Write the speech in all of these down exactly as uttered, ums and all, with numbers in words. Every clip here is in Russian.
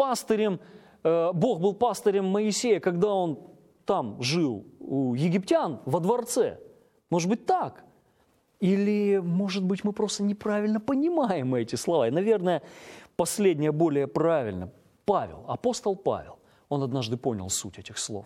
пастырем, Бог был пастырем Моисея, когда он там жил у египтян во дворце. Может быть, так? Или, может быть, мы просто неправильно понимаем эти слова? И, наверное, последнее более правильно. Павел, апостол Павел, он однажды понял суть этих слов.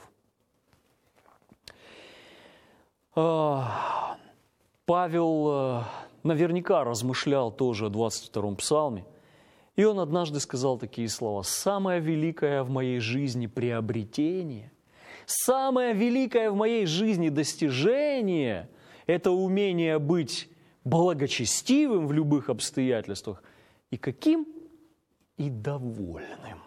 Павел наверняка размышлял тоже о двадцать втором псалме, и он однажды сказал такие слова: «Самое великое в моей жизни приобретение, самое великое в моей жизни достижение – это умение быть благочестивым в любых обстоятельствах и каким? И довольным,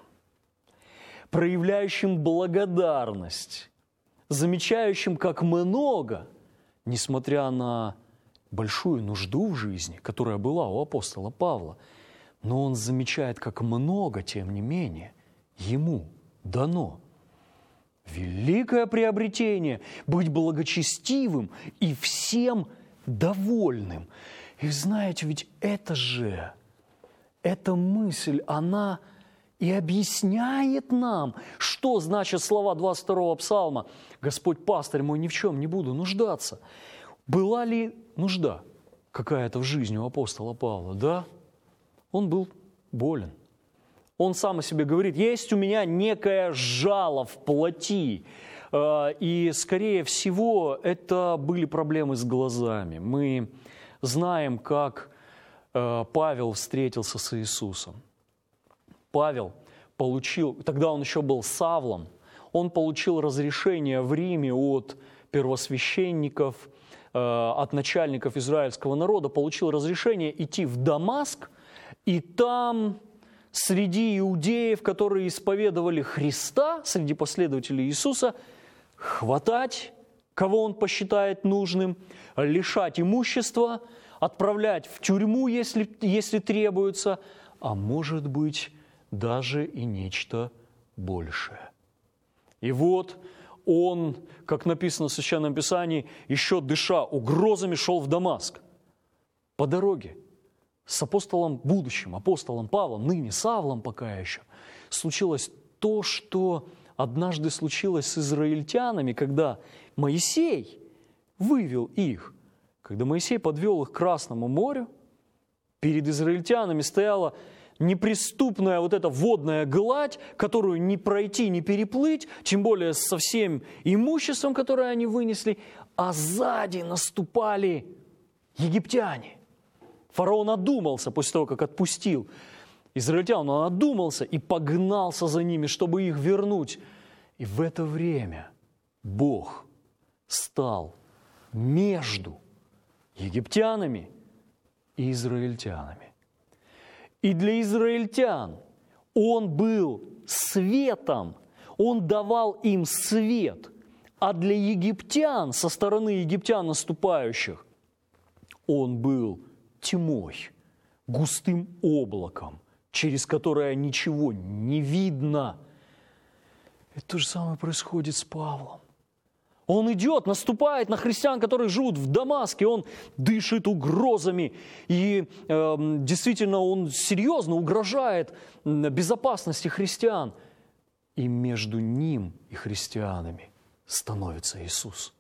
проявляющим благодарность, замечающим, как много, несмотря на большую нужду в жизни, которая была у апостола Павла, но он замечает, как много, тем не менее, ему дано. Великое приобретение – быть благочестивым и всем довольным. И знаете, ведь это же, эта мысль, она и объясняет нам, что значат слова двадцать второго псалма: «Господь пастырь мой, ни в чем не буду нуждаться». Была ли нужда какая-то в жизни у апостола Павла? Да, он был болен. Он сам о себе говорит: есть у меня некое жало в плоти. И, скорее всего, это были проблемы с глазами. Мы знаем, как Павел встретился с Иисусом. Павел получил, тогда он еще был Савлом, он получил разрешение в Риме от первосвященников, от начальников израильского народа, получил разрешение идти в Дамаск, и там среди иудеев, которые исповедовали Христа, среди последователей Иисуса, хватать, кого он посчитает нужным, лишать имущества, отправлять в тюрьму, если, если требуется, а может быть, даже и нечто большее. И вот он, как написано в Священном Писании, еще дыша угрозами, шел в Дамаск. По дороге с апостолом, будущим апостолом Павлом, ныне Савлом пока еще, случилось то, что однажды случилось с израильтянами, когда Моисей вывел их, когда Моисей подвел их к Красному морю, перед израильтянами стояла неприступная вот эта водная гладь, которую не пройти, не переплыть, тем более со всем имуществом, которое они вынесли, а сзади наступали египтяне. Фараон одумался после того, как отпустил израильтян, он одумался и погнался за ними, чтобы их вернуть. И в это время Бог стал между египтянами и израильтянами. И для израильтян Он был светом, Он давал им свет, а для египтян, со стороны египтян наступающих, Он был тьмой, густым облаком, через которое ничего не видно. И то же самое происходит с Павлом. Он идет, наступает на христиан, которые живут в Дамаске, он дышит угрозами, и э, действительно он серьезно угрожает безопасности христиан. И между ним и христианами становится Иисус.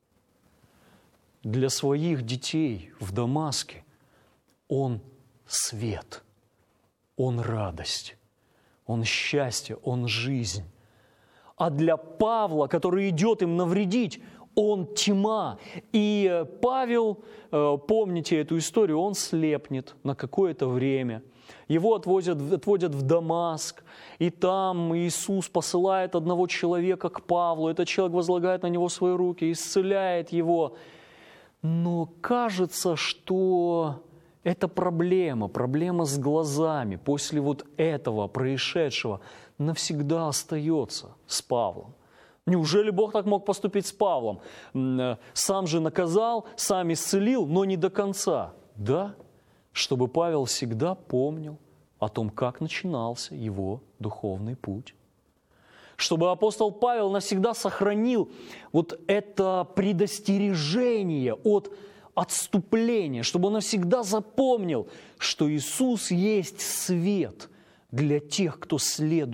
Для своих детей в Дамаске Он свет, Он радость, Он счастье, Он жизнь. А для Павла, который идет им навредить, он тьма. И Павел, помните эту историю, он слепнет на какое-то время. Его отвозят, отводят в Дамаск, и там Иисус посылает одного человека к Павлу. Этот человек возлагает на него свои руки, исцеляет его. Но кажется, что эта проблема, проблема с глазами после вот этого происшедшего навсегда остается с Павлом. Неужели Бог так мог поступить с Павлом? Сам же наказал, сам исцелил, но не до конца. Да, чтобы Павел всегда помнил о том, как начинался его духовный путь. Чтобы апостол Павел навсегда сохранил вот это предостережение от отступления, чтобы он навсегда запомнил, что Иисус есть свет для тех, кто следует